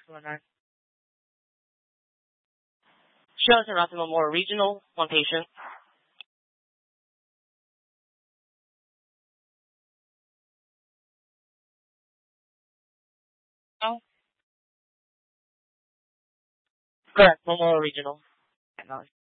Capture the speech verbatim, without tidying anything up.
one nine. Shows in Roswell Memorial Regional, one patient. Oh, correct, Memorial Regional.